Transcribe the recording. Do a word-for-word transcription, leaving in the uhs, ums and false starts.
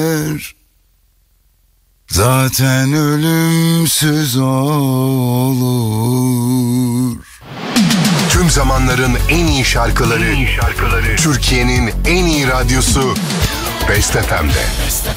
gider, zaten ölümsüz olur. Tüm zamanların en iyi şarkıları, en iyi şarkıları. Türkiye'nin en iyi radyosu Best F M'de.